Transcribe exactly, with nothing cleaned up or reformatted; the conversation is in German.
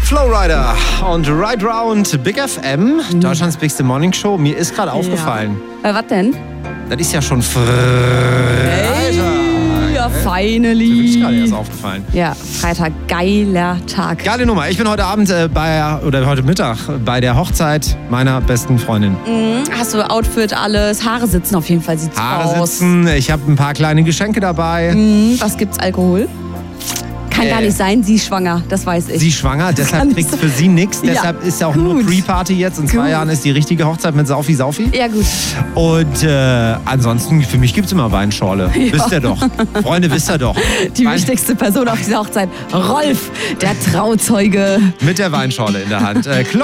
Flowrider und Ride Round Big F M, mhm. Deutschlands Bigste Morning Show. Mir ist gerade ja. aufgefallen. Äh, was denn? Das ist ja schon Freitag. Hey, ja, finally. Das ist mir gerade erst aufgefallen. Ja, Freitag, geiler Tag. Geile Nummer. Ich bin heute Abend äh, bei, oder heute Mittag bei der Hochzeit meiner besten Freundin. Mhm. Hast du Outfit, alles? Haare sitzen auf jeden Fall, sieht's Haare aus. Haare sitzen. Ich habe ein paar kleine Geschenke dabei. Mhm. Was gibt's? Alkohol? Kann äh, gar nicht sein, sie ist schwanger, das weiß ich. Sie ist schwanger, deshalb kriegt für sie nichts. Ja. Deshalb ist ja auch gut. Nur Pre-Party jetzt. In gut. zwei Jahren ist die richtige Hochzeit mit Saufi Saufi. Ja, gut. Und äh, ansonsten, für mich gibt es immer Weinschorle. Ja. Wisst ihr doch. Freunde, wisst ihr doch. Die Wein wichtigste Person auf dieser Hochzeit, Rolf, der Trauzeuge. Mit der Weinschorle in der Hand. Äh,